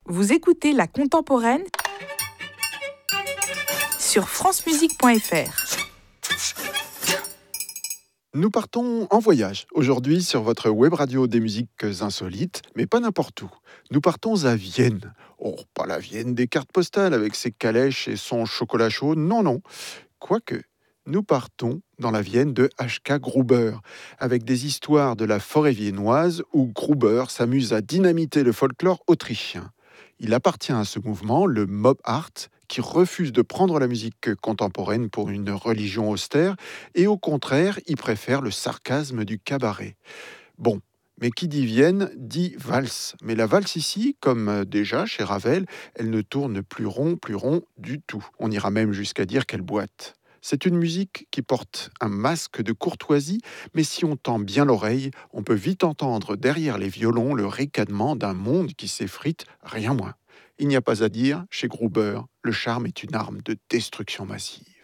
Vous écoutez La Contemporaine sur francemusique.fr. Nous partons en voyage aujourd'hui sur votre web radio des musiques insolites, mais pas n'importe où. Nous partons à Vienne. Oh, pas la Vienne des cartes postales avec ses calèches et son chocolat chaud, non, non. Quoique, nous partons dans la Vienne de H.K. Gruber, avec des histoires de la forêt viennoise où Gruber s'amuse à dynamiter le folklore autrichien. Il appartient à ce mouvement, le mob art, qui refuse de prendre la musique contemporaine pour une religion austère et au contraire, il préfère le sarcasme du cabaret. Bon, mais qui dit Vienne dit valse. Mais la valse ici, comme déjà chez Ravel, elle ne tourne plus rond du tout. On ira même jusqu'à dire qu'elle boite. C'est une musique qui porte un masque de courtoisie, mais si on tend bien l'oreille, on peut vite entendre derrière les violons le ricanement d'un monde qui s'effrite, rien moins. Il n'y a pas à dire, chez Gruber, le charme est une arme de destruction massive.